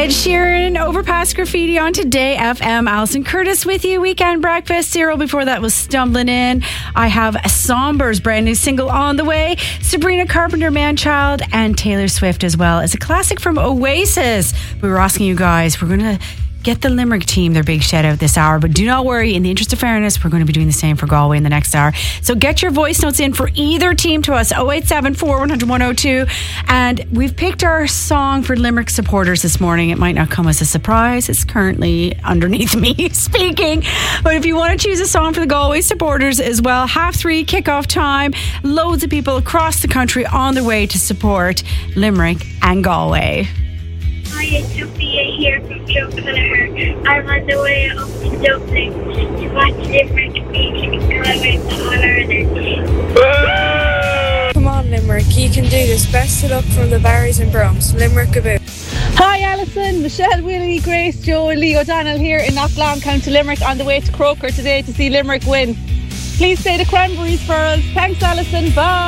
Ed Sheeran, Overpass Graffiti on Today FM. Alison Curtis with you. Weekend Breakfast. Cyril before that was Stumbling In. I have a Somber's brand new single on the way. Sabrina Carpenter, Manchild, and Taylor Swift as well as a classic from Oasis. We were asking you guys, we're going to get the Limerick team their big shout out this hour, but do not worry, in the interest of fairness, we're going to be doing the same for Galway in the next hour. So get your voice notes in for either team to us, 0874 100 102. And we've picked our song for Limerick supporters this morning. It might not come as a surprise. It's currently underneath me speaking. But if you want to choose a song for the Galway supporters as well, 3:30 kickoff time. Loads of people across the country on their way to support Limerick and Galway. Hi, it's Sophia here from Joe Kelleher. I'm on the way up to Dublin to watch Limerick beat Galway All-Ireland. Come on, Limerick, you can do this. Best of luck from the Barrys and Bromes. Limerick about. Hi Alison, Michelle, Willie, Grace, Joe and Lee O'Donnell here in Knocklown, County Limerick on the way to Croker today to see Limerick win. Please say the Cranberries for us. Thanks Alison, bye.